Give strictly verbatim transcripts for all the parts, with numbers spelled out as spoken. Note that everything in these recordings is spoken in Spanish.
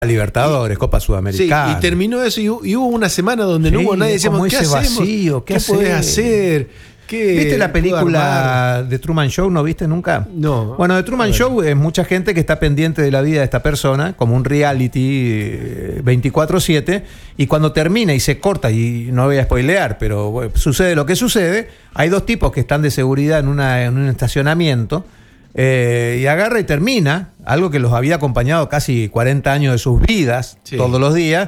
Libertadores, Copa Sudamericana. Sí, y terminó eso y, y hubo una semana donde sí, no hubo nadie. Decíamos, ¿qué hacemos? Vacío, ¿Qué, ¿Qué podés hacer? ¿Qué ¿Viste la película de Truman Show? ¿No viste nunca? No. Bueno, de Truman Show es mucha gente que está pendiente de la vida de esta persona, como un reality veinticuatro siete, y cuando termina y se corta, y no voy a spoilear, pero bueno, sucede lo que sucede, hay dos tipos que están de seguridad en, una, en un estacionamiento, eh, y agarra y termina, algo que los había acompañado casi cuarenta años de sus vidas, sí, todos los días,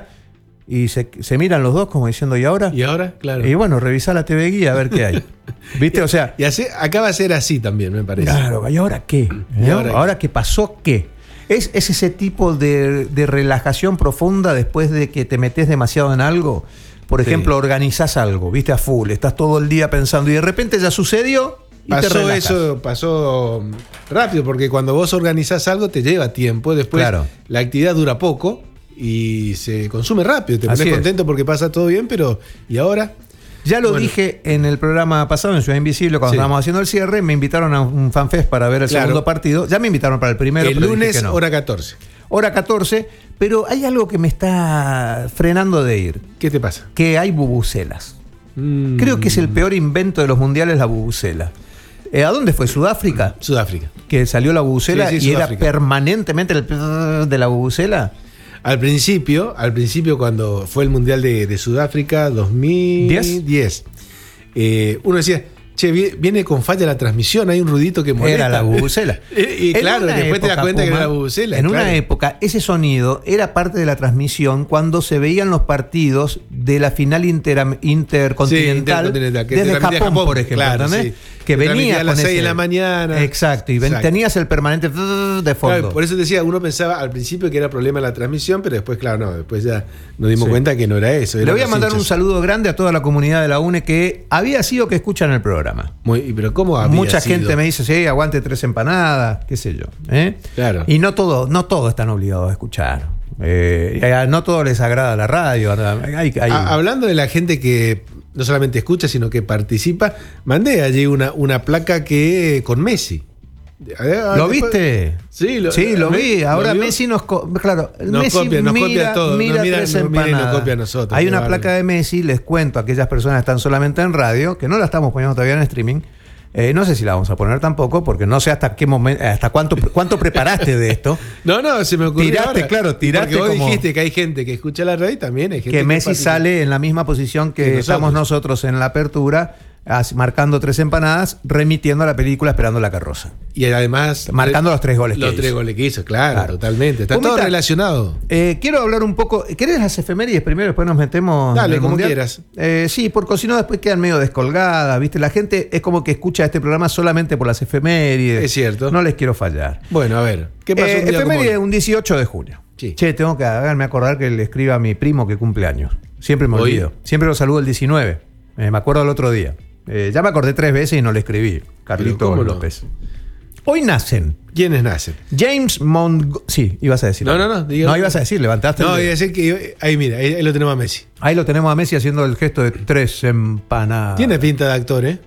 y se, se miran los dos como diciendo, ¿y ahora? ¿Y ahora? Claro. Y bueno, revisá la T V Guía a ver qué hay. ¿Viste? O sea. Y así, acá va a ser así también, me parece. Claro, ¿y ahora qué? ¿Y ahora, ¿Ahora qué pasó? ¿Qué? ¿Es, es ese tipo de, de relajación profunda después de que te metes demasiado en algo? Por ejemplo, sí, organizás algo, viste, a full, estás todo el día pensando y de repente ya sucedió y pasó te relajas. Eso, pasó rápido, porque cuando vos organizás algo te lleva tiempo, después claro, la actividad dura poco y se consume rápido, te pones contento porque pasa todo bien, pero ¿y ahora? Ya lo bueno. dije en el programa pasado, en Ciudad Invisible, cuando sí. estábamos haciendo el cierre, me invitaron a un fanfest para ver el claro. segundo partido. Ya me invitaron para el primero. El pero lunes, que no. hora catorce. Hora catorce, pero hay algo que me está frenando de ir. ¿Qué te pasa? Que hay bubucelas. Mm. Creo que es el peor invento de los mundiales, la bubucela. Eh, ¿A dónde fue? ¿Sudáfrica? Sudáfrica. Que salió la bubucela sí, sí, y Sudáfrica. Era permanentemente el de la bubucela. Al principio, al principio cuando fue el Mundial de, de Sudáfrica, dos mil diez, eh, uno decía, che, viene con falla la transmisión, hay un ruidito que molesta. Era la bubucela. y, y claro, después época, te das cuenta Puma, que era la bubucela. En claro. una época, ese sonido era parte de la transmisión cuando se veían los partidos de la final inter, intercontinental, sí, intercontinental que desde Japón, Japón, por ejemplo. Claro, sí. Que venía a las seis de la mañana. Exacto, y ven, Exacto. tenías el permanente de fondo. Claro, por eso decía, uno pensaba al principio que era problema la transmisión, pero después, claro, no, después ya nos dimos sí. cuenta que no era eso. Le voy a mandar hinchas. un saludo grande a toda la comunidad de la U N E que había sido que escuchan el programa. Muy, pero ¿cómo había Mucha sido? gente me dice, sí, aguante tres empanadas, qué sé yo. ¿eh? Claro. Y no todo, no todos están obligados a escuchar. Eh, no todos les agrada la radio. Hay, hay... A, hablando de la gente que no solamente escucha, sino que participa, mandé allí una, una placa que con Messi. ¿Lo Después, viste? Sí, lo, sí, lo vi. Ahora ¿lo Messi nos... Claro, nos Messi copia, nos mira, copia todo. Mira, nos mira, tres nos mira y nos copia a nosotros. Hay una vale. placa de Messi, les cuento a aquellas personas que están solamente en radio, que no la estamos poniendo todavía en streaming. Eh, no sé si la vamos a poner tampoco, porque no sé hasta qué momento, hasta cuánto, cuánto preparaste de esto. No, no, se me ocurrió. Tiraste, ahora. claro, tiraste. Porque vos como dijiste que hay gente que escucha la radio y también hay gente que, que Messi participa. sale en la misma posición que, que nosotros. estamos nosotros en la apertura, marcando tres empanadas, remitiendo a la película Esperando la carroza. Y además marcando los tres goles los que tres hizo. goles que hizo, claro, claro. totalmente. Está Pumita, todo relacionado. Eh, quiero hablar un poco. ¿Querés las efemérides primero? Después nos metemos. Dale, en el como mundial? quieras. Eh, sí, porque si no, después quedan medio descolgadas. ¿Viste? La gente es como que escucha este programa solamente por las efemérides. Es cierto. No les quiero fallar. Bueno, a ver. ¿Qué pasó? Eh, un día efeméride un dieciocho de junio. Sí. Che, tengo que hacerme acordar que le escriba a mi primo que cumple años. Siempre me Hoy. olvido. Siempre lo saludo el diecinueve. Eh, me acuerdo el otro día. Eh, ya me acordé tres veces y no le escribí. Carlito López. No? Hoy nacen. ¿Quiénes nacen? James Montgomery. Sí, ibas a decir. No, no, no. Digo, no, ibas a decir, levantaste. No, iba a decir que. Ahí, mira, ahí, ahí lo tenemos a Messi. Ahí lo tenemos a Messi haciendo el gesto de tres empanadas. Tiene pinta de actor, ¿eh?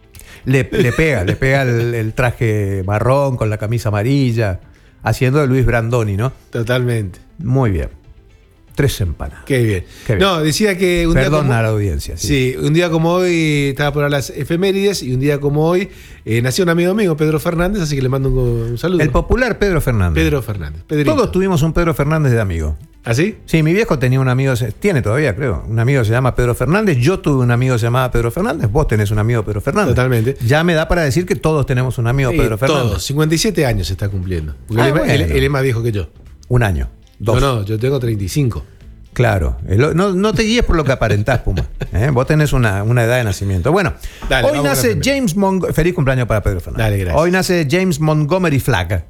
Le, le pega, le pega el, el traje marrón con la camisa amarilla. Haciendo de Luis Brandoni, ¿no? Totalmente. Muy bien. Tres empanadas. Qué bien. Qué bien. No, decía que un Perdón día como, a la audiencia. Sí. sí, un día como hoy estaba por las efemérides y un día como hoy eh, nació un amigo mío, Pedro Fernández, así que le mando un, un saludo. El popular Pedro Fernández. Pedro Fernández. Pedrito. Todos tuvimos un Pedro Fernández de amigo. ¿Ah, sí? Sí, mi viejo tenía un amigo, tiene todavía, creo, un amigo que se llama Pedro Fernández. Yo tuve un amigo que se llamaba Pedro Fernández. Vos tenés un amigo Pedro Fernández. Totalmente. Ya me da para decir que todos tenemos un amigo sí, Pedro Fernández. Todos. cincuenta y siete años se está cumpliendo. Porque Ah, él, bueno. él, él es más viejo que yo. Un año. Dos. No, no, yo tengo treinta y cinco. Claro, no, no te guíes por lo que aparentás, Puma. ¿eh? Vos tenés una, una edad de nacimiento. Bueno, Dale, hoy nace James Montgomery. Feliz cumpleaños para Pedro Fernández. Dale, gracias. Hoy nace James Montgomery Flagg.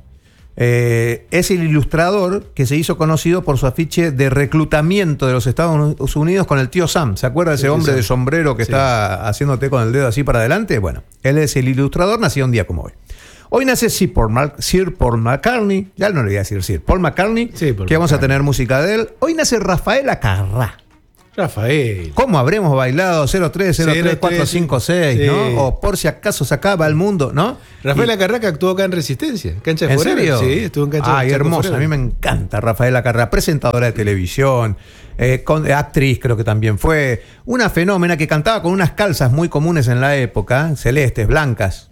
Eh, es el ilustrador que se hizo conocido por su afiche de reclutamiento de los Estados Unidos con el tío Sam. ¿Se acuerda de ese hombre de sombrero que sí. está haciéndote con el dedo así para adelante? Bueno, él es el ilustrador, nació un día como hoy. Hoy nace Sir Paul, Mar- Sir Paul McCartney, ya no le voy a decir Sir, Paul McCartney, sí, Paul que vamos McCartney. a tener música de él. Hoy nace Rafael Acarrá. Rafael. ¿Cómo habremos bailado cero tres cero tres cuatro cinco seis, sí. ¿no? O por si acaso se acaba el mundo, ¿no? Rafael y... Acarrá actuó acá en Resistencia, Cancha de ¿En Forever. serio? Sí, estuvo en Cancha de Ay, Forever. hermosa, a mí me encanta Rafael Acarrá, presentadora de televisión, eh, con, eh, actriz creo que también fue, una fenómena que cantaba con unas calzas muy comunes en la época, celestes, blancas.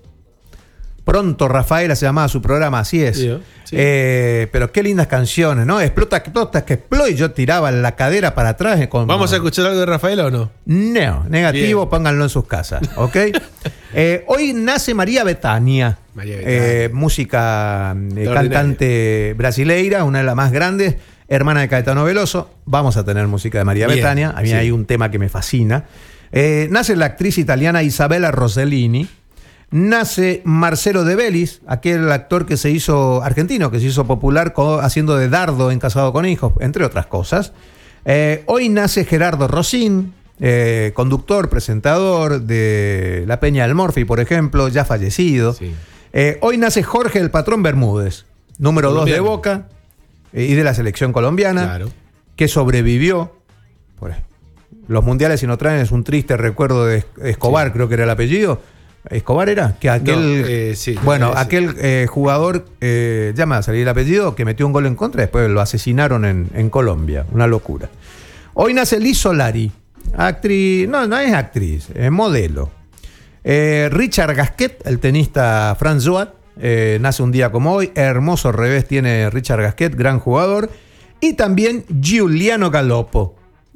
Pronto Rafaela se llamaba su programa, así es. Sí, sí. Eh, pero qué lindas canciones, ¿no? Explota, explota, que explota. Y yo tiraba la cadera para atrás. Con, ¿Vamos a escuchar algo de Rafaela o no? No, negativo, bien. Pónganlo en sus casas, ¿ok? eh, hoy nace María Bethânia, María Bethânia. Eh, música, eh, cantante brasileira, una de las más grandes, hermana de Caetano Veloso. Vamos a tener música de María bien, Bethânia. A mí sí. Hay un tema que me fascina. Eh, nace la actriz italiana Isabella Rossellini. Nace Marcelo de Bellis, aquel actor que se hizo argentino, que se hizo popular co- haciendo de Dardo en Casado con Hijos, entre otras cosas. Eh, hoy nace Gerardo Rossín, eh, conductor, presentador de La Peña del Morfi, por ejemplo, ya fallecido. Sí. Eh, hoy nace Jorge el Patrón Bermúdez, número dos de Boca eh, y de la selección colombiana, claro. Que sobrevivió. Por los mundiales, si no traen, es un triste recuerdo de Escobar, sí. Creo que era el apellido. ¿Escobar era? Que aquel, no, eh, sí, bueno, eh, aquel eh, jugador, eh, ya me va a salir el apellido, que metió un gol en contra, después lo asesinaron en, en Colombia. Una locura. Hoy nace Liz Solari, actriz, no, no es actriz, es modelo. Eh, Richard Gasquet, el tenista François, eh, nace un día como hoy. Hermoso revés tiene Richard Gasquet, gran jugador. Y también Giuliano Galoppo,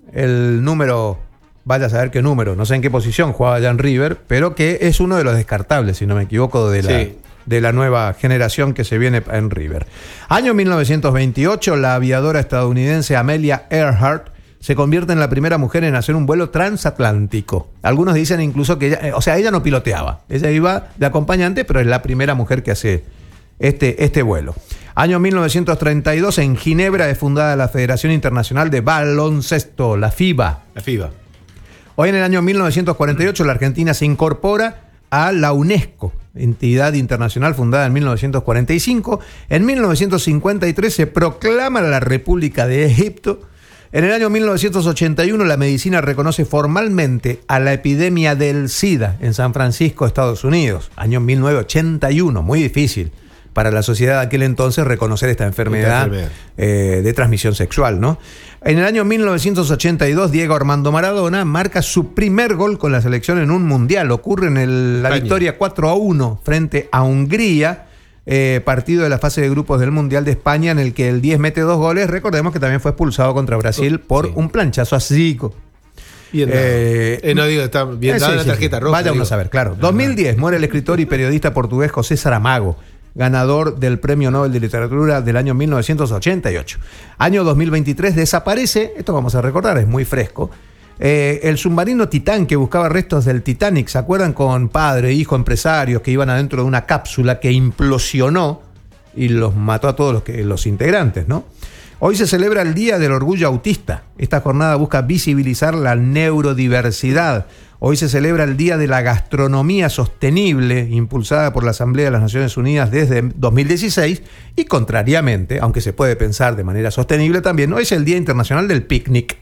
el número... Vaya a saber qué número, no sé en qué posición jugaba allá en River, pero que es uno de los descartables, si no me equivoco, de la, sí. de la nueva generación que se viene en River. Año mil novecientos veintiocho, la aviadora estadounidense Amelia Earhart se convierte en la primera mujer en hacer un vuelo transatlántico. Algunos dicen incluso que ella, o sea, ella no piloteaba, ella iba de acompañante, pero es la primera mujer que hace este, este vuelo. Año mil novecientos treinta y dos, en Ginebra es fundada la Federación Internacional de Baloncesto, la FIBA. La FIBA. Hoy en el año mil novecientos cuarenta y ocho la Argentina se incorpora a la UNESCO, entidad internacional fundada en mil novecientos cuarenta y cinco. En mil novecientos cincuenta y tres se proclama la República de Egipto. En el año mil novecientos ochenta y uno la medicina reconoce formalmente a la epidemia del SIDA en San Francisco, Estados Unidos. Año mil novecientos ochenta y uno, muy difícil para la sociedad de aquel entonces reconocer esta enfermedad eh, de transmisión sexual, ¿no? En el año mil novecientos ochenta y dos, Diego Armando Maradona marca su primer gol con la selección en un mundial. Ocurre en el, la victoria cuatro a uno frente a Hungría, eh, partido de la fase de grupos del Mundial de España, en el que el diez mete dos goles. Recordemos que también fue expulsado contra Brasil por sí. un planchazo a Zico. Bien dado. Eh, eh, no digo, está bien dada eh, sí, la tarjeta sí, roja. Vaya uno a saber, claro. dos mil diez, muere el escritor y periodista portugués José Saramago, ganador del Premio Nobel de Literatura del año mil novecientos ochenta y ocho. Año dos mil veintitrés, desaparece, esto vamos a recordar, es muy fresco, eh, el submarino Titán que buscaba restos del Titanic. ¿Se acuerdan? Con padre, hijo, empresarios que iban adentro de una cápsula que implosionó y los mató a todos los, que, los integrantes, ¿no? Hoy se celebra el Día del Orgullo Autista. Esta jornada busca visibilizar la neurodiversidad. Hoy se celebra el Día de la Gastronomía Sostenible, impulsada por la Asamblea de las Naciones Unidas desde dos mil dieciséis, y contrariamente, aunque se puede pensar de manera sostenible también, hoy es el Día Internacional del Picnic.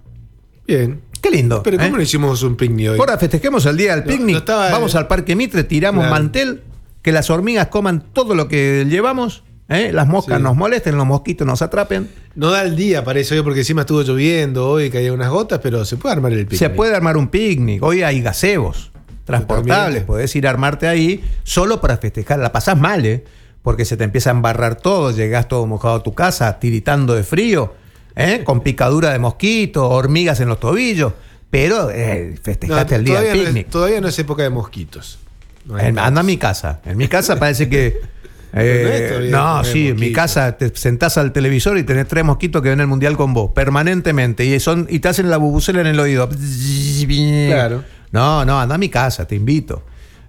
Bien. Qué lindo. Pero ¿cómo ¿eh? no hicimos un picnic hoy? Ahora festejemos el Día del Picnic, no, no estaba, vamos eh, al Parque Mitre, tiramos claro. mantel, que las hormigas coman todo lo que llevamos. ¿Eh? Las moscas sí. nos molesten, los mosquitos nos atrapen. No da el día, parece hoy, porque encima estuvo lloviendo hoy, caían unas gotas, pero se puede armar el picnic. Se puede armar un picnic. Hoy hay gazebos transportables, podés ir a armarte ahí solo para festejar. La pasás mal, ¿eh? Porque se te empieza a embarrar todo, llegás todo mojado a tu casa, tiritando de frío, ¿eh? Con picadura de mosquito, hormigas en los tobillos, pero eh, festejaste no, el día del picnic. No es, todavía no es época de mosquitos. No en, anda a mi casa. En mi casa parece que... Eh, no, no sí, en mi casa te sentás al televisor y tenés tres mosquitos que ven el mundial con vos, permanentemente, y son y te hacen la bubucela en el oído. Claro. No, no, anda a mi casa, te invito.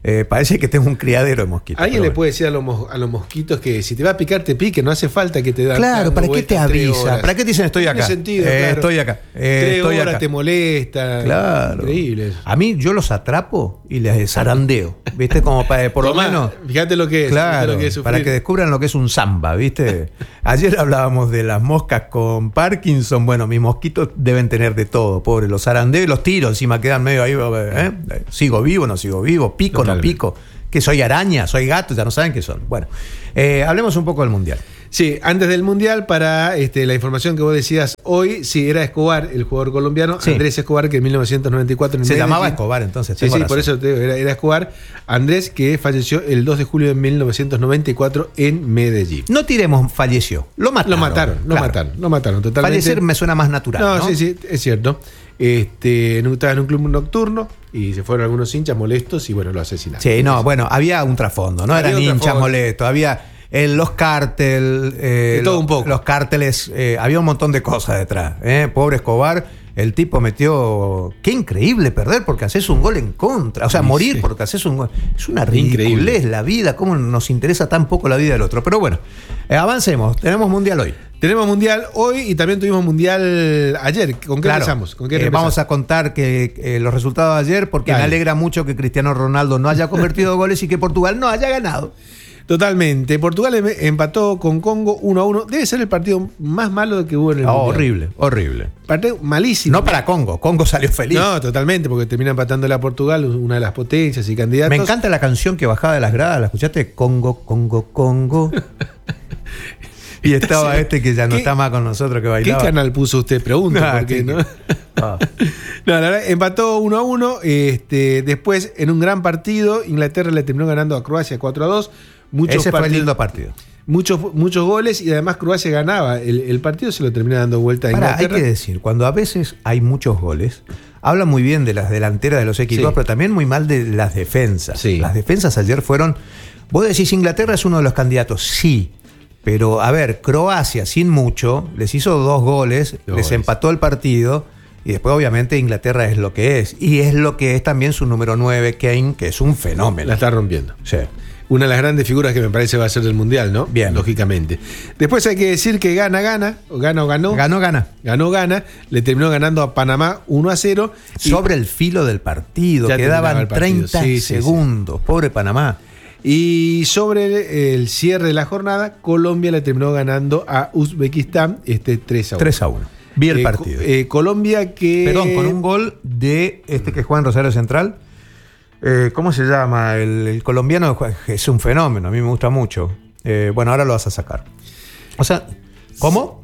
Eh, parece que tengo un criadero de mosquitos. Alguien le bueno. puede decir a los, mos- a los mosquitos que si te va a picar, te pique, no hace falta que te da. Claro, ¿para qué te avisa? ¿Para qué te dicen estoy acá? No tiene sentido, eh, claro. Estoy acá. Eh, Tres estoy horas acá. te molesta. Claro. Increíble. A mí yo los atrapo y les zarandeo. ¿Viste? Como para, por Tomá, lo menos. Fíjate lo que es. Claro, lo que es para que descubran lo que es un samba, ¿viste? Ayer hablábamos de las moscas con Parkinson. Bueno, mis mosquitos deben tener de todo, pobre. Los zarandeo y los tiro, encima quedan medio ahí. ¿eh? ¿Sigo vivo, no sigo vivo? ¿Pico, Totalmente. no pico? Que soy araña, soy gato, ya no saben qué son. Bueno, eh, hablemos un poco del Mundial. Sí, antes del Mundial, para este, la información que vos decías hoy, sí, era Escobar, el jugador colombiano, sí. Andrés Escobar, que en mil novecientos noventa y cuatro... En Se Medellín, llamaba Escobar, entonces. Sí, sí, razón. por eso te digo, era, era Escobar. Andrés, que falleció el dos de julio de mil novecientos noventa y cuatro en Medellín. No tiremos falleció, lo mataron. Lo mataron, lo claro. mataron, lo mataron totalmente. Fallecer me suena más natural, ¿no? No, sí, sí, es cierto. Este, estaba en un club nocturno y se fueron algunos hinchas molestos y bueno, lo asesinaron. Sí, no, bueno, había un trasfondo, no Había eran un hinchas trasfondo. molestos, había eh, los cárteles, eh, De todo lo- un poco. los cárteles, eh, había un montón de cosas detrás. Eh. Pobre Escobar, el tipo metió, qué increíble perder porque haces un gol en contra, o sea, Sí, morir sí. porque haces un gol, es una Increíble. ridiculez la vida, cómo nos interesa tan poco la vida del otro. Pero bueno, eh, avancemos, tenemos Mundial hoy. Tenemos Mundial hoy y también tuvimos Mundial ayer. ¿Con qué Claro. empezamos? ¿Con qué Eh, empezamos? vamos a contar que eh, los resultados de ayer, porque Dale. me alegra mucho que Cristiano Ronaldo no haya convertido goles y que Portugal no haya ganado. Totalmente. Portugal em- empató con Congo uno a uno. Debe ser el partido más malo que hubo en el Oh, Mundial. horrible, horrible. Partido malísimo. No para Congo, Congo salió feliz. No, totalmente, porque termina empatando a Portugal, una de las potencias y candidatos. Me encanta la canción que bajaba de las gradas, ¿la escuchaste? Congo, Congo, Congo. Y estaba este que ya no ¿Qué- está más con nosotros, que ¿Qué bailaba. canal puso usted? Pregunto, Ah, porque sí. no. Ah. No, la verdad, empató uno a uno. Este, después, en un gran partido, Inglaterra le terminó ganando a Croacia cuatro a dos. Muchos Ese fue el partidos- lindo partido. Muchos, muchos goles y además Croacia ganaba. El, el partido se lo termina dando vuelta a Pará, hay Inglaterra. que decir, cuando a veces hay muchos goles, habla muy bien de las delanteras de los equipos, Sí. pero también muy mal de las defensas. Sí. Las defensas ayer fueron... Vos decís, Inglaterra es uno de los candidatos, sí. Pero, a ver, Croacia, sin mucho, les hizo dos goles, Dos les goles. empató el partido, y después, obviamente, Inglaterra es lo que es. Y es lo que es también su número nueve, Kane, que es un fenómeno. La está rompiendo. Sí. Una de las grandes figuras que me parece va a ser del Mundial, ¿no? Bien. Lógicamente. Después hay que decir que gana, gana, o gana o ganó. Ganó, gana. Ganó, gana. Le terminó ganando a Panamá uno a cero. Y- Sobre el filo del partido, Ya terminaba quedaban el partido. treinta Sí, sí, sí. segundos. Pobre Panamá. Y sobre el cierre de la jornada, Colombia le terminó ganando a Uzbekistán este tres a uno. tres a uno. Vi el Eh, partido. co- eh, Colombia que... Perdón, con un gol de este que juega en Rosario Central. Eh, ¿Cómo se llama? El, el colombiano es un fenómeno, a mí me gusta mucho. Eh, bueno, ahora lo vas a sacar. O sea, ¿cómo?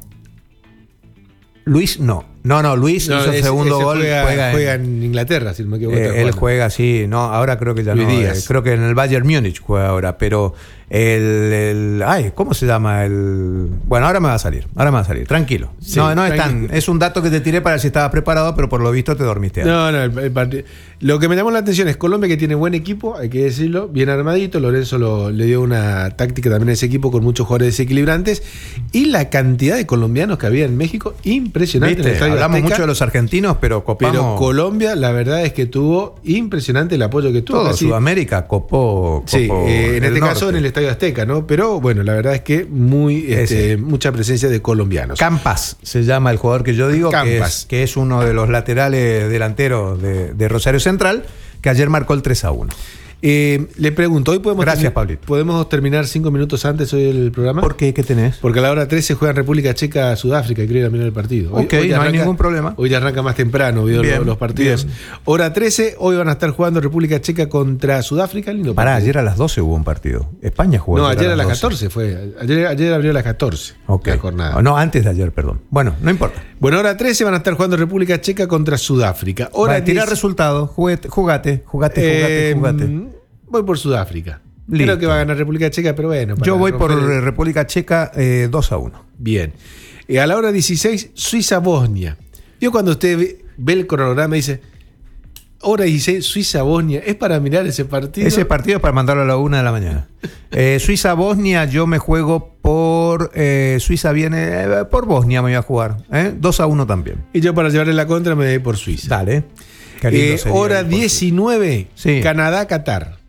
Luis, no. No, no, Luis No, hizo el ese- segundo ese gol. Juega, juega en- juega en Inglaterra, si no me equivoco. Eh, está él jugando. juega así, no, ahora creo que ya Luis no. Díaz. eh, creo que en el Bayern Múnich juega ahora, pero el, el- ay, ¿cómo se llama el? Bueno, ahora me va a salir, ahora me va a salir, tranquilo. Sí, no, no es tranquilo. tan, es un dato que te tiré para ver si estabas preparado, pero por lo visto te dormiste. antes. No, no, el, el partido. Lo que me llamó la atención es Colombia, que tiene buen equipo, hay que decirlo, bien armadito. Lorenzo lo- le dio una táctica también a ese equipo con muchos jugadores desequilibrantes. Y la cantidad de colombianos que había en México, impresionante. ¿Viste? En el Estadio Hablamos Azteca. mucho de los argentinos, pero copamos Pero Colombia, la verdad es que tuvo impresionante el apoyo que tuvo. todo casi- Sudamérica, copó, Sí, copó eh, en el este norte. caso en el Estadio Azteca, ¿no? Pero bueno, la verdad es que muy este, Ese. mucha presencia de colombianos. Campas se llama el jugador que yo digo, que Campas. es, que es uno de los laterales delanteros de, de Rosario Central, que ayer marcó el tres a uno. Eh, le pregunto, hoy podemos, Gracias, termi- Pablito. ¿podemos terminar cinco minutos antes hoy el programa? ¿Por qué? ¿Qué tenés? Porque a la hora trece juegan República Checa Sudáfrica, quiero ir a mirar el partido. Ok, no hay ningún problema. Hoy ya arranca más temprano, vio Bien, los, los partidos. bien. Hora trece, hoy van a estar jugando República Checa contra Sudáfrica. Lindo Pará, partido. ayer a las doce hubo un partido. España jugó. No, ayer a las doce. catorce fue. Ayer, ayer abrió a las catorce Ok. la jornada. No, antes de ayer, perdón. Bueno, no importa. Bueno, hora trece van a estar jugando República Checa contra Sudáfrica. Hora Vale, tirar diez, resultados, jugate, jugate, jugate, eh, jugate, jugate. Voy por Sudáfrica. Listo. Creo que va a ganar República Checa, pero bueno. para Yo voy por romper el- República Checa eh, dos a uno. Bien. Eh, a la hora dieciséis, Suiza-Bosnia. Yo cuando usted ve, ve el cronograma y dice, hora dieciséis, Suiza-Bosnia, ¿es para mirar ese partido? Ese partido es para mandarlo a la una de la mañana. Eh, Suiza-Bosnia, yo me juego por. Eh, Suiza viene. eh, por Bosnia me voy a jugar. ¿eh? dos a uno también. Y yo para llevarle la contra me voy por Suiza. Dale. Qué lindo Eh, sería hora ir por diecinueve, Sí. Canadá-Qatar.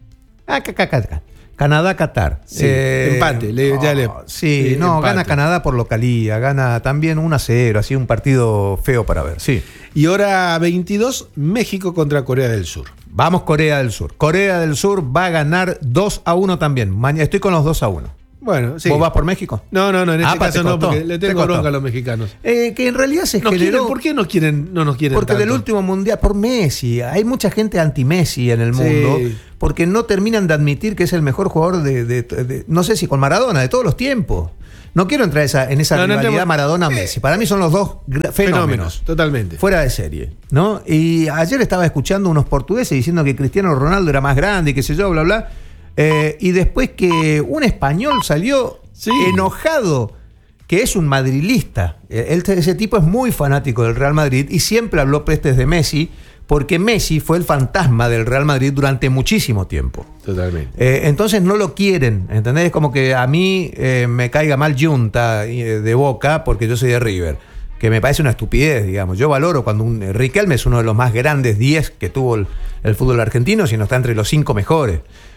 Ah, ca, ca, ca, ca. Canadá-Qatar. Sí, eh, empate, le, ya le. Sí, sí no, empate. Gana Canadá por localía, gana también uno a cero, así un partido feo para ver, sí. Y hora veintidós, México contra Corea del Sur. Vamos Corea del Sur. Corea del Sur va a ganar dos a uno también. Estoy con los dos a uno. Bueno, sí. ¿Vos vas por México? No, no, no, en este ah, caso no, porque le tengo bronca a los mexicanos. Eh, que en realidad se no generó... Quieren, ¿Por qué no, quieren, no nos quieren Porque tanto? del último mundial, por Messi, hay mucha gente anti-Messi en el mundo, sí. Porque no terminan de admitir que es el mejor jugador de, de, de, de, no sé si con Maradona, de todos los tiempos. No quiero entrar esa, en esa no, rivalidad no Maradona-Messi. Para mí son los dos fenómenos, fenómenos. Totalmente. Fuera de serie, ¿no? Y ayer estaba escuchando unos portugueses diciendo que Cristiano Ronaldo era más grande y qué sé yo, bla, bla. Eh, y después que un español salió sí. enojado, que es un madrilista. Él, ese tipo es muy fanático del Real Madrid y siempre habló pestes de Messi, porque Messi fue el fantasma del Real Madrid durante muchísimo tiempo. Totalmente. Eh, entonces no lo quieren, ¿entendés? Es como que a mí eh, me caiga mal Junta eh, de Boca porque yo soy de River, que me parece una estupidez, digamos. Yo valoro cuando un eh, Riquelme es uno de los más grandes diez que tuvo el, el fútbol argentino, si no está entre los cinco mejores.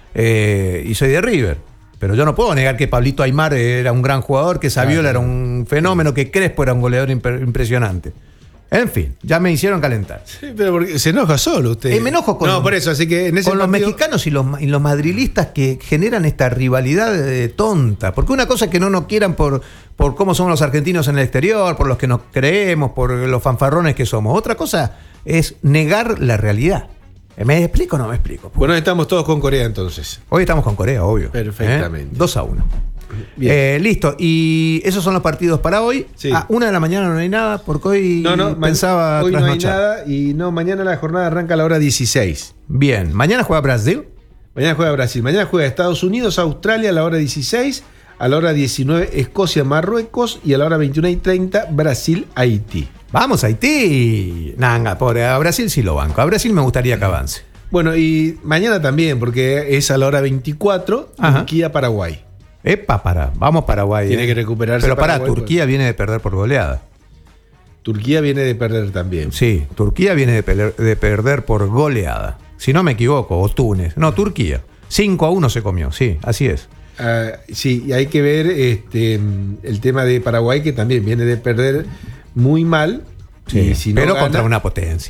Eh, y soy de River. Pero yo no puedo negar que Pablito Aimar era un gran jugador, que Saviola era un fenómeno, que Crespo era un goleador imp- impresionante. En fin, ya me hicieron calentar. Sí, pero porque se enoja solo usted. Eh, me enojo con, no, por eso, así que en ese con partido... los mexicanos y los, y los madrilistas que generan esta rivalidad eh, tonta. Porque una cosa es que no nos quieran por, por cómo somos los argentinos en el exterior, por los que nos creemos, por los fanfarrones que somos. Otra cosa es negar la realidad. ¿Me explico o no me explico? Bueno, estamos todos con Corea entonces. Hoy estamos con Corea, obvio. Perfectamente. ¿Eh? dos a uno. Bien. Eh, listo, y esos son los partidos para hoy. Sí. A una de la mañana no hay nada, porque hoy no, no, pensaba hoy trasnochar. No hay nada, y no, mañana la jornada arranca a la hora dieciséis. Bien, ¿mañana juega Brasil? Mañana juega Brasil, mañana juega Estados Unidos, Australia a la hora dieciséis, a la hora diecinueve Escocia, Marruecos y a la hora veintiuno y treinta Brasil, Haití. Vamos, Haití. Nanga, pobre, a Brasil sí lo banco, a Brasil me gustaría que avance. Bueno, y mañana también, porque es a la hora veinticuatro, Turquía, Paraguay. Epa, para, vamos Paraguay. Tiene eh. que recuperarse. Pero para, Paraguay, Turquía pues. viene de perder por goleada. Turquía viene de perder también. Sí, Turquía viene de, pe- de perder por goleada. Si no me equivoco, o Túnez. No, Turquía. cinco a uno se comió, sí, así es. Uh, sí, y hay que ver este, el tema de Paraguay, que también viene de perder muy mal. Sí, y si no pero gana, contra una potencia.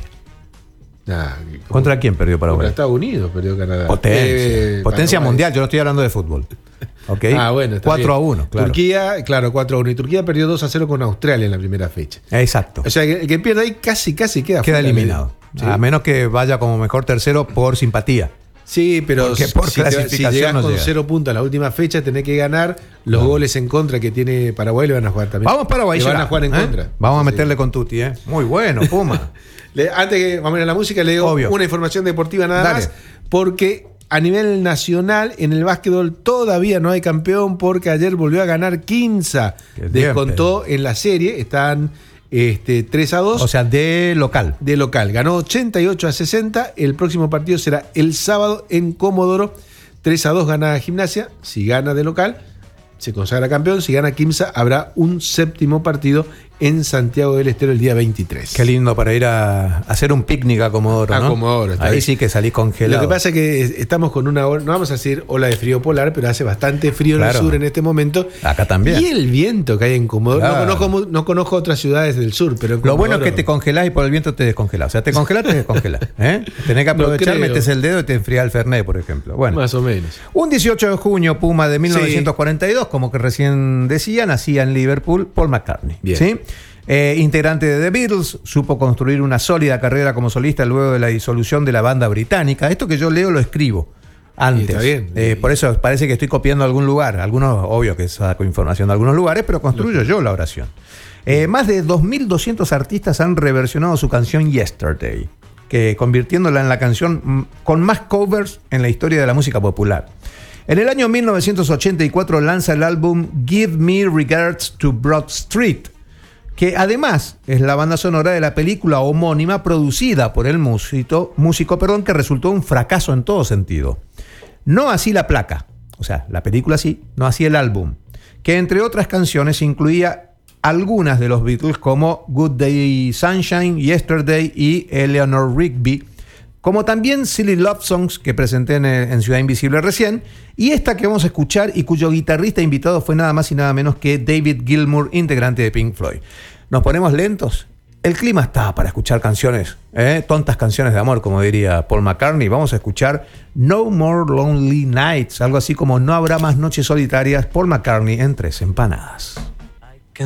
Nah, ¿Contra quién perdió Paraguay? Contra Estados Unidos perdió Canadá. Potencia, eh, potencia Paraguay. Mundial, yo no estoy hablando de fútbol. Okay. Ah, bueno, está cuatro a bien. uno, claro. Turquía, claro, cuatro a uno. Y Turquía perdió dos a cero con Australia en la primera fecha. Exacto. O sea, que el que pierde ahí casi, casi queda Queda fuera, eliminado. ¿Sí? A menos que vaya como mejor tercero por simpatía. Sí, pero Porque por si, te, si llegas no con llega. cero puntos a la última fecha, tenés que ganar. Los no. goles en contra que tiene Paraguay le van a jugar también. Vamos Paraguay. Le van a jugar en ¿eh? contra. Vamos sí. a meterle con Tuti, ¿eh? Muy bueno, Puma. le, antes que vamos a ir a la música, le digo Obvio. una información deportiva nada Dale. más. Porque a nivel nacional, en el básquetbol todavía no hay campeón, porque ayer volvió a ganar Quimsa. Descontó en la serie. Están este, tres a dos. O sea, de local. De local. Ganó ochenta y ocho a sesenta. El próximo partido será el sábado en Comodoro. tres a dos gana Gimnasia. Si gana de local, se consagra campeón. Si gana Quimsa, habrá un séptimo partido en Santiago del Estero el día veintitrés. Qué lindo para ir a hacer un picnic a Comodoro, a ¿no? Comodoro. Ahí bien. sí que salís congelado. Lo que pasa es que estamos con una ola, no vamos a decir ola de frío polar, pero hace bastante frío claro. en el sur en este momento. Acá también. Y el viento que hay en Comodoro. Claro. No, conozco, no conozco otras ciudades del sur, pero en Comodoro, lo bueno es que te congelás y por el viento te descongelás. O sea, te congelás, te descongelás. ¿eh? Tenés que aprovechar, no metes el dedo y te enfría el Fernet, por ejemplo. Bueno, más o menos. Un dieciocho de junio, Puma de mil novecientos cuarenta y dos, sí. como que recién decía, nacía en Liverpool Paul McCartney. Bien. ¿Sí? Eh, integrante de The Beatles, supo construir una sólida carrera como solista luego de la disolución de la banda británica. Esto que yo leo lo escribo antes. Está bien. Eh, por eso parece que estoy copiando algún lugar. Algunos, obvio que saco información de algunos lugares, pero construyo yo la oración. Eh, más de dos mil doscientos artistas han reversionado su canción Yesterday, que convirtiéndola en la canción con más covers en la historia de la música popular. En el año mil novecientos ochenta y cuatro lanza el álbum Give Me Regards to Broad Street, que además es la banda sonora de la película homónima producida por el músico, músico perdón, que resultó un fracaso en todo sentido. No así la placa, o sea, la película sí, no así el álbum, que entre otras canciones incluía algunas de los Beatles como Good Day Sunshine, Yesterday y Eleanor Rigby, como también Silly Love Songs, que presenté en, en Ciudad Invisible recién, y esta que vamos a escuchar y cuyo guitarrista invitado fue nada más y nada menos que David Gilmour, integrante de Pink Floyd. ¿Nos ponemos lentos? El clima está para escuchar canciones, ¿eh? tontas canciones de amor, como diría Paul McCartney. Vamos a escuchar No More Lonely Nights, algo así como No habrá más noches solitarias, Paul McCartney en Tres Empanadas.